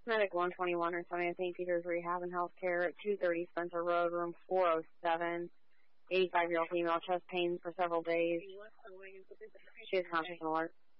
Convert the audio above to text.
Medic 121 or something, St. Peter's Rehab and Healthcare at 230 Spencer Road, room 407. 85-year-old female, chest pain for several days. She is conscious and alert.